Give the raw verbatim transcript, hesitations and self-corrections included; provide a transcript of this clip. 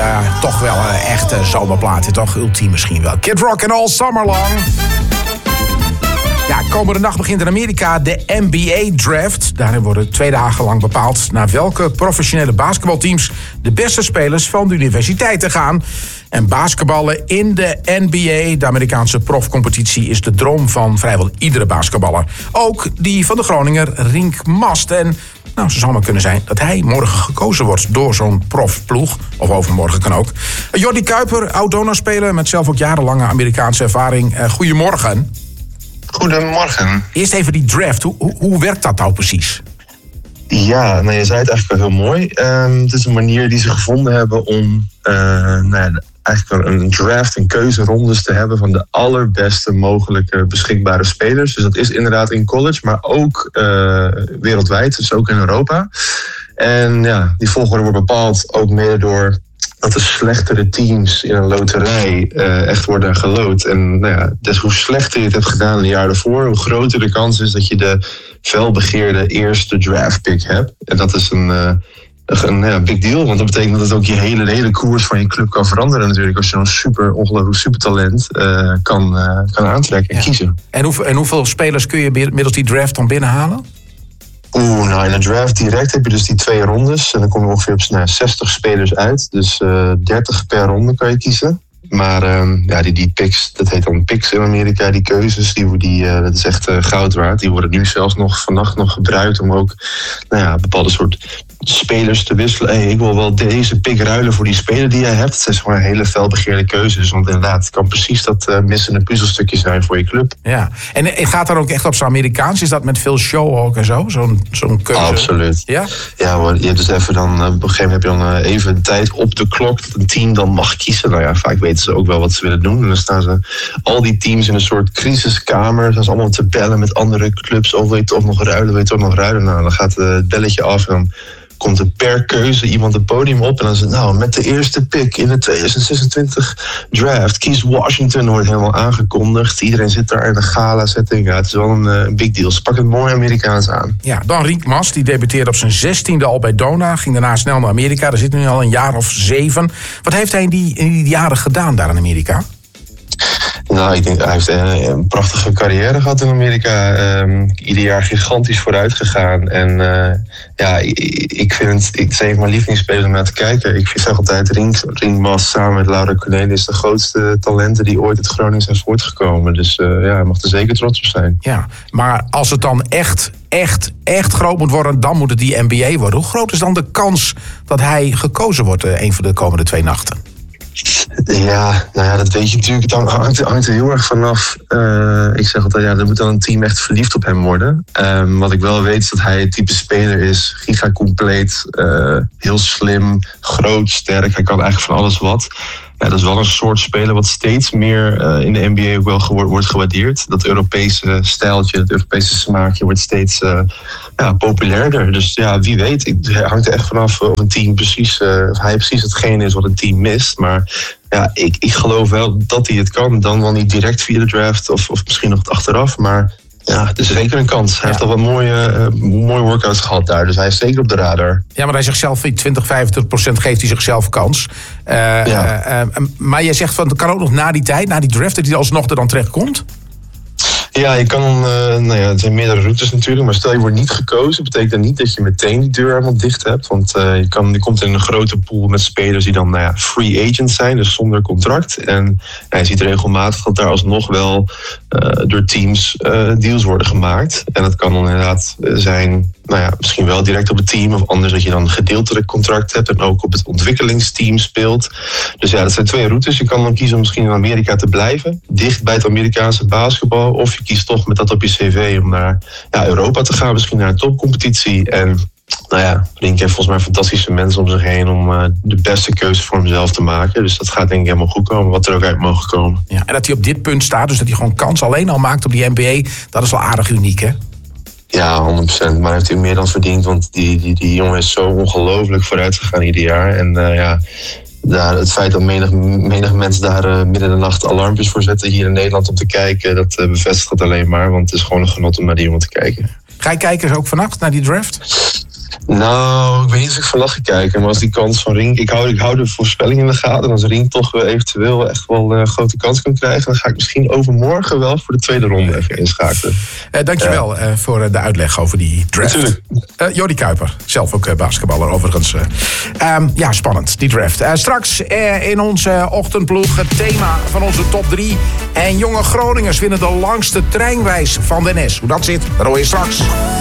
uh, toch wel een echte zomerplaat. Toch ultiem misschien wel. Kid Rock and All Summer Long. Ja, komende nacht begint in Amerika de N B A-draft. Daarin worden twee dagen lang bepaald naar welke professionele basketbalteams de beste spelers van de universiteiten gaan. En basketballen in de N B A, de Amerikaanse profcompetitie, is de droom van vrijwel iedere basketballer. Ook die van de Groninger Rienk Mast. En nou, zo zou maar kunnen zijn dat hij morgen gekozen wordt door zo'n profploeg. Of overmorgen kan ook. Jordi Kuiper, oud-Dona-speler met zelf ook jarenlange Amerikaanse ervaring. Uh, goedemorgen. Goedemorgen. Eerst even die draft. Hoe, hoe, hoe werkt dat nou precies? Ja, nou, je zei het eigenlijk wel heel mooi. Um, het is een manier die ze gevonden hebben om uh, nou ja, eigenlijk een draft en keuzerondes te hebben van de allerbeste mogelijke beschikbare spelers. Dus dat is inderdaad in college, maar ook uh, wereldwijd, dus ook in Europa. En ja, die volgorde wordt bepaald ook mede door dat de slechtere teams in een loterij uh, echt worden geloot. En nou ja, dus hoe slechter je het hebt gedaan een jaar daarvoor, hoe groter de kans is dat je de felbegeerde eerste draftpick hebt. En dat is een, uh, een ja, big deal, want dat betekent dat het ook je hele, de hele koers van je club kan veranderen natuurlijk, als je zo'n super, ongelooflijk supertalent uh, kan, uh, kan aantrekken en ja. kiezen. En, hoe, en hoeveel spelers kun je middels die draft dan binnenhalen? Oeh, nou in de draft direct heb je dus die twee rondes. En dan kom je ongeveer op nou, zestig spelers uit. Dus uh, dertig per ronde kan je kiezen. Maar um, ja, die, die picks, dat heet dan picks in Amerika, die keuzes, die, die, uh, dat is echt uh, goud waard. Die worden nu zelfs nog vannacht nog gebruikt om ook nou ja, bepaalde soort spelers te wisselen. Hey, ik wil wel deze pick ruilen voor die speler die jij hebt. Het is gewoon een hele felbegeerde keuzes. Want inderdaad, het kan precies dat uh, missende puzzelstukje zijn voor je club. Ja, en het gaat dan ook echt op zijn Amerikaans? Is dat met veel show ook en zo? Zo'n, zo'n keuze? Absoluut. Ja? Ja, maar je hebt dus even dan, op een gegeven moment heb je dan uh, even tijd op de klok dat een team dan mag kiezen. Nou ja, vaak weten ze ook wel wat ze willen doen. En dan staan ze al die teams in een soort crisiskamer. Staan ze allemaal te bellen met andere clubs. Of wil je toch nog ruilen, wil je toch nog ruilen? Nou, dan gaat het belletje af en dan komt er per keuze iemand het podium op. En dan zegt nou, met de eerste pick in de tweeduizend zesentwintig draft kiest Washington, wordt helemaal aangekondigd. Iedereen zit daar in de gala-setting. Ja, het is wel een, een big deal. Ze pakken het mooi Amerikaans aan. Ja, dan Rienk Mast, die debuteerde op zijn zestiende al bij Dona. Ging daarna snel naar Amerika. Daar zit nu al een jaar of zeven. Wat heeft hij in die, in die jaren gedaan daar in Amerika? Nou, ik denk, hij heeft een prachtige carrière gehad in Amerika. Um, ieder jaar gigantisch vooruit gegaan. En uh, ja, ik, ik vind het, ik zeg mijn lievelingsspelers om naar te kijken. Ik vind zeg altijd Rienk, Rienk Mast samen met Laura Cornelis de grootste talenten die ooit uit Groningen zijn voortgekomen. Dus uh, ja, hij mag er zeker trots op zijn. Ja, maar als het dan echt, echt, echt groot moet worden, dan moet het die N B A worden. Hoe groot is dan de kans dat hij gekozen wordt uh, een van de komende twee nachten? Ja, nou ja, dat weet je natuurlijk. Het hangt, hangt er heel erg vanaf. Uh, ik zeg altijd, ja, er moet dan een team echt verliefd op hem worden. Um, wat ik wel weet is dat hij het type speler is. Giga compleet, uh, heel slim, groot, sterk. Hij kan eigenlijk van alles wat. Ja, dat is wel een soort speler wat steeds meer uh, in de N B A ook wel ge- wordt gewaardeerd. Dat Europese stijltje, het Europese smaakje wordt steeds uh, ja, populairder. Dus ja, wie weet. Het hangt er echt vanaf of een team precies, uh, of hij precies hetgene is wat een team mist. Maar ja, ik, ik geloof wel dat hij het kan. Dan wel niet direct via de draft of, of misschien nog achteraf, maar ja, het is zeker een kans. Hij ja. heeft al wat mooie, uh, mooie workouts gehad daar. Dus hij is zeker op de radar. Ja, maar hij zegt zelf, twintig, vijfentwintig procent geeft hij zichzelf kans. Uh, ja. uh, uh, maar jij zegt, van, het kan ook nog na die tijd, na die draft, dat hij alsnog er dan terecht komt? Ja, je kan, uh, nou ja, het zijn meerdere routes natuurlijk. Maar stel je wordt niet gekozen, betekent dat niet dat je meteen die deur helemaal dicht hebt. Want uh, je, kan, je komt in een grote pool met spelers die dan nou ja, free agents zijn, dus zonder contract. En ja, je ziet regelmatig dat daar alsnog wel uh, door teams uh, deals worden gemaakt. En dat kan dan inderdaad zijn, nou ja, misschien wel direct op het team, of anders dat je dan een gedeeltelijk contract hebt en ook op het ontwikkelingsteam speelt. Dus ja, dat zijn twee routes. Je kan dan kiezen om misschien in Amerika te blijven, dicht bij het Amerikaanse basketbal, of je kiest toch met dat op je cv om naar ja, Europa te gaan, misschien naar een topcompetitie. En nou ja, Rienk heeft volgens mij fantastische mensen om zich heen om uh, de beste keuze voor hemzelf te maken. Dus dat gaat denk ik helemaal goed komen, wat er ook uit mogen komen. Ja, en dat hij op dit punt staat, dus dat hij gewoon kans alleen al maakt op die N B A, dat is wel aardig uniek, hè? Ja, honderd procent. Maar hij heeft hij meer dan verdiend, want die, die, die jongen is zo ongelooflijk vooruit gegaan ieder jaar. En uh, ja, daar, het feit dat menig, menig mensen daar uh, midden in de nacht alarmpjes voor zetten hier in Nederland om te kijken, dat uh, bevestigt het alleen maar. Want het is gewoon een genot om naar die jongen te kijken. Ga je kijken ook vannacht naar die draft? Nou, ik weet niet of ik vannacht ga kijken. Maar als die kans van Rink... Ik hou, ik hou de voorspelling in de gaten. En als Rink toch uh, eventueel echt wel een uh, grote kans kan krijgen... dan ga ik misschien overmorgen wel voor de tweede ronde even inschakelen. Uh, dankjewel uh, voor de uitleg over die draft. Natuurlijk. Uh, Jordi Kuiper, zelf ook uh, basketballer overigens. Uh, um, ja, spannend, die draft. Uh, straks uh, in onze ochtendploeg het thema van onze top drie. En jonge Groningers winnen de langste treinreis van de N S. Hoe dat zit, dat hoor je straks.